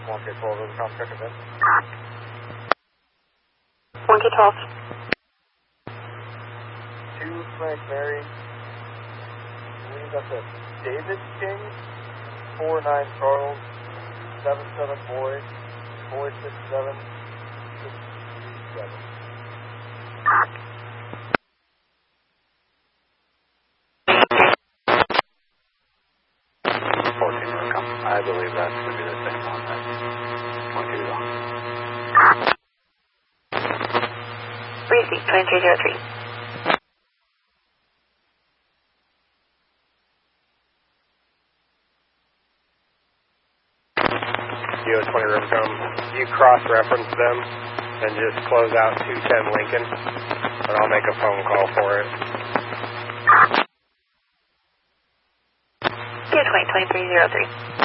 1K12 Overcom, check it in. 1K12. 2 Frank Mary. I believe that's a David King. 49 Charles. 77 Boy. Boy 67. 637. I believe that's going to be the same one. That's 1 2 Receipt 2303. US 20 Overcom. You cross-reference them and just close out 210 Lincoln, and I'll make a phone call for it. US 20 2303.